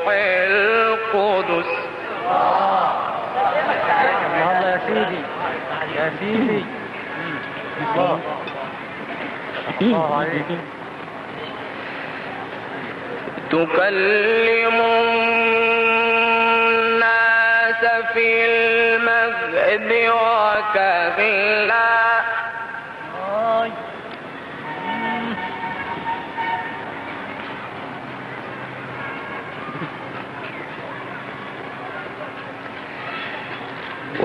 القدس. الله يا سيدي يا سيدي الله عليك. تكلم الناس في المهد وكهلا